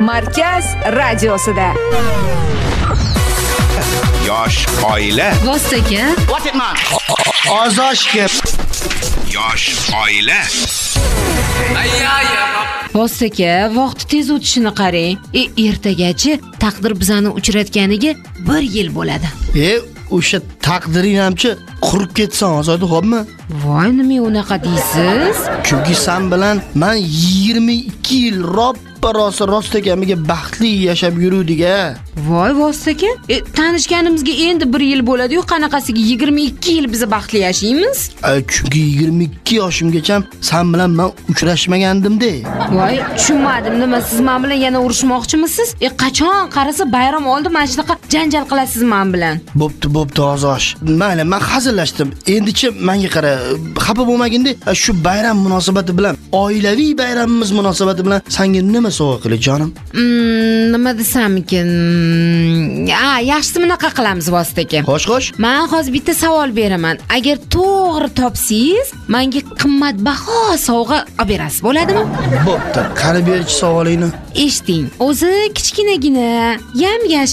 Markaz radiosida. Yosh oila. Vostaka. What it man? Ozoshga. Yosh oila. Vostaka, vaqt tez o'tishini qarang. Ertagacha taqdir bizani uchratganiga 1 yil bo'ladi. O'sha taqdiring hamchi qurib ketsan Ozoda, xo'pmi? Voy, nima unaqa deysiz? Chunki sen bilan men 22 yil ro'ppa-rosa rostakamiga baxtli yashab yuruvdik-a. Voy Vostaka, tanishganimizga endi 1 yil bo'ladi-yu, qanaqasiga 22 yil biz baxtli yashaymiz? Chunki 22 yoshimgacha sen bilan men uchrashmagandim-da. Voy, tushunmadim, nima siz men bilan yana urushmoqchimisiz? Qachon qarasa bayram oldi mana shunaqa janjal qilasiz men bilan. Bo'pti Ozosh. Mayli, men hazillashdim. Endichi menga qara, xafa bo'lmagin-da. Shu bayram munosabati bilan, oilaviy bayramimiz munosabati bilan senga nima sovg'a qilay, jonim? Nima desam ekan? Yaxshisi bunaqa qilamiz Vostaka. Xo'sh. Men hozir bitta savol beraman. Agar to'g'ri topsangiz, menga qimmatbaho sovg'a olib berasiz, bo'ladimi? Bo'pti. Qani berchi savolingni. Eshiting. O'zi kichkinagina, yam